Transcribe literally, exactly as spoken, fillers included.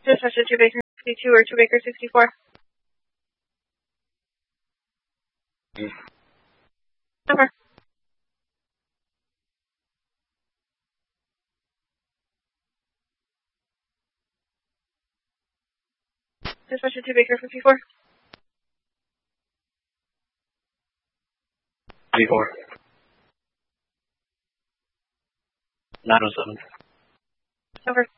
Dispatcher two Baker sixty-two or two Baker sixty-four. Mm. Over. Dispatcher two Baker fifty-four. fifty-four. nine oh seven. Over.